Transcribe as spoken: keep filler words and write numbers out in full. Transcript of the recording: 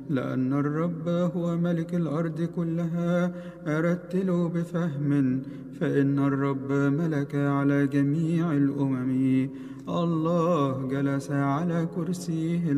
لأن الرب هو ملك الأرض كلها. أرتل بفهم، فإن الرب ملك على جميع الأمم. الله جلس على كرسيه